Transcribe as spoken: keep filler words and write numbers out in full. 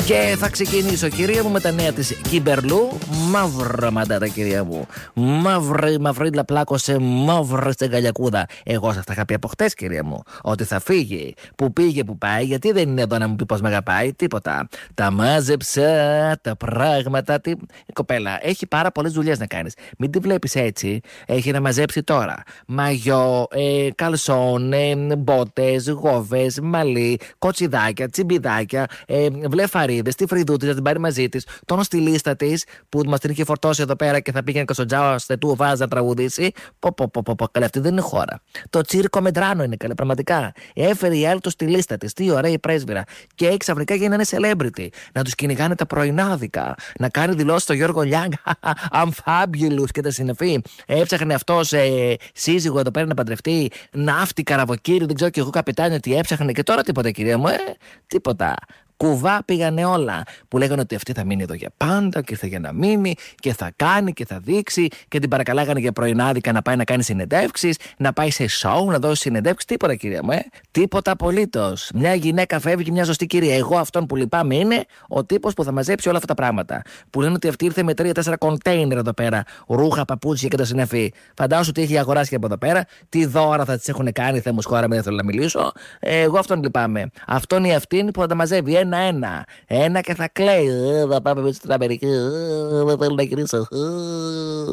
Και θα ξεκινήσω, κυρία μου, με τα νέα της Κιμπερλού. Μαύρα μαντάτα, κυρία μου. Μαύρη, μαυρίλα πλάκωσε, μαύρη στην καλιακούδα. Εγώ σας τα είχα πει από χτες, κυρία μου, ότι θα φύγει. Που πήγε, που πάει, γιατί δεν είναι εδώ να μου πει πώς με αγαπάει, τίποτα. Τα μάζεψα, τα πράγματα. Τι... Η κοπέλα έχει πάρα πολλές δουλειές να κάνεις. Μην τη βλέπεις έτσι. Έχει να μαζέψει τώρα μαγιό, ε, καλσόν, ε, μπότες, γόβες, μαλλί, κοτσιδάκια, τσιμπιδάκια, ε, βλεφαρίδες, τη φρυδούτη να την πάρει μαζί της, τον στη λίστα της που μας την είχε φορτώσει εδώ πέρα και θα πήγαινε και στο Τζάο Στετού Βάζ να τραγουδήσει. Πω, πω, πω, πω, πω, καλέ, αυτή δεν είναι χώρα. Το τσίρκο Μεντράνο είναι, καλέ, πραγματικά. Έφερε η άλλη του στη λίστα της. Τι ωραία η πρέσβυρα. Και ξαφνικά γίνανε celebrity. Να τους κυνηγάνε τα πρωινάδικα. Να κάνει δηλώσεις στο Γιώργο Λιάγκα. Αμφάμπιουλους και τα συνεφή. Έψαχνε αυτός ε, σύζυγο εδώ πέρα να παντρευτεί. Ναύτη, καραβοκύρι, δεν ξέρω και εγώ καπιτάνιο τι έψαχνε. Και τώρα τίποτα, κυρία μου, ε, τίποτα. Κουβά πήγανε όλα. Που λέγανε ότι αυτή θα μείνει εδώ για πάντα και ήρθε για να μείνει και θα κάνει και θα δείξει. Και την παρακαλάγανε για πρωινάδικα να πάει να κάνει συνεντεύξεις, να πάει σε σοου, να δώσει συνεντεύξεις. Τίποτα, κυρία μου, ε. Τίποτα απολύτως. Μια γυναίκα φεύγει, μια ζωστή κυρία. Εγώ αυτόν που λυπάμαι είναι ο τύπος που θα μαζέψει όλα αυτά τα πράγματα. Που λένε ότι αυτή ήρθε με τρία-τέσσερα κοντέινερ εδώ πέρα. Ρούχα, παπούτσια και τα συνεφή. Φαντάζομαι ότι έχει αγοράσει και από εδώ πέρα. Τι δώρα θα τις έχουν κάνει, Θεέ μου χώρα, με δεν θέλω να μιλήσω. Ε, εγώ αυτόν λυπάμαι. Αυτόν ή αυτήν που θα τα μαζεύει ένα-ένα. Ένα και θα κλαίει. Θα πάμε στην Αμερική. Δεν θέλω να γυρίσω.